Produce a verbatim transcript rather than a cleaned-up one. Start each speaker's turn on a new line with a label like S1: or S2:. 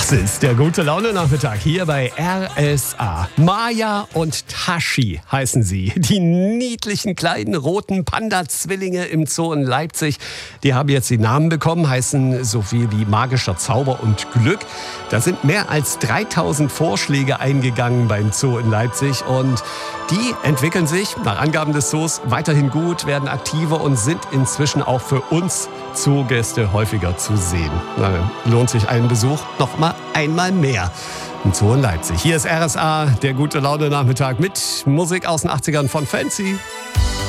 S1: Das ist der gute Laune-Nachmittag hier bei R S A. Maya und Tashi heißen sie. Die niedlichen kleinen roten Panda-Zwillinge im Zoo in Leipzig. Die haben jetzt die Namen bekommen, heißen so viel wie magischer Zauber und Glück. Da sind mehr als dreitausend Vorschläge eingegangen beim Zoo in Leipzig. Und die entwickeln sich nach Angaben des Zoos weiterhin gut, werden aktiver und sind inzwischen auch für uns Zoogäste häufiger zu sehen. Na, lohnt sich ein Besuch noch mal einmal mehr im Zoo in Leipzig. Hier ist R S A, der gute Laune-Nachmittag mit Musik aus den achtzigern von Fancy.